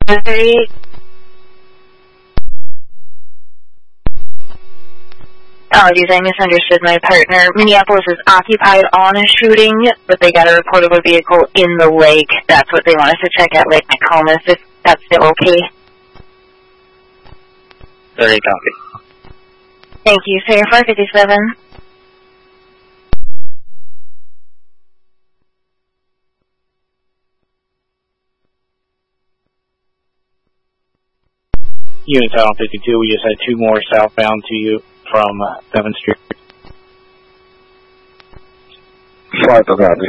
Street. Apologies, I misunderstood my partner. Minneapolis is occupied on a shooting, but they got a report of a vehicle in the lake. That's what they want us to check at Lake Nokomis, if that's still okay. Very copy. Thank you, sir. 457. Unit Title 52, we just had 2 more southbound to you from 7th Street. 5 copy.